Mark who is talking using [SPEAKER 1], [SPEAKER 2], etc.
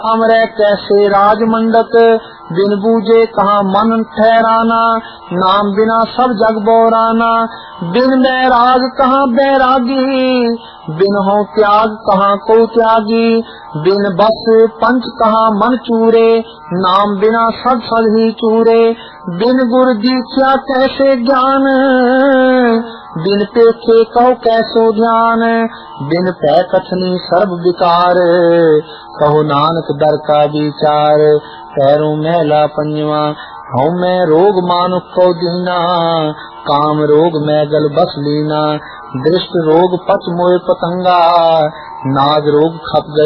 [SPEAKER 1] हमरे कैसे राजमंडक बिन बूझे कहाँ मन ठहराना। नाम बिना सब जग बोराना, बिन बैराग कहाँ बैरागी। बिन हो त्याग कहाँ को त्यागी, बिन बस पंच कहाँ मन चूरे। नाम बिना सब सद ही चूरे, बिन गुर दीक्षा कैसे ज्ञान। बिन पेखे कहो कैसो ध्यान, बिन पै कथनी सर्व विकार। कहो नानक दर का विचार, पैरों मैला पंजवा। हूँ मैं रोग मानुख को दीना, काम रोग मैं गल बस लीना। दृष्ट रोग पच मोय पतंगा, नाग रोग खप गए